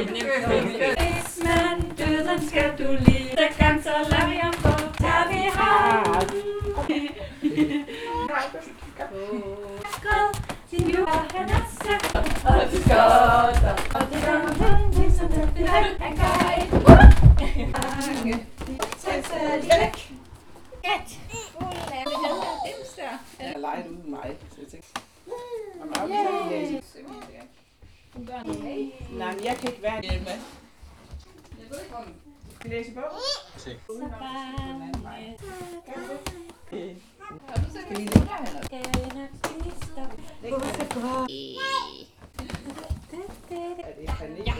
Men døden skal du lide, kan så lad vi ham gå, tager vi ham. Skål, din jord, han er sæt, og det skotter, og det er den, som det bliver, han gør et mange. Tag sig væk. Et. Jeg legede ude med mig, så jeg tænkte, nej, men jeg kan ikke være hjemme. Skal vi læse bog? Se. Er det panik?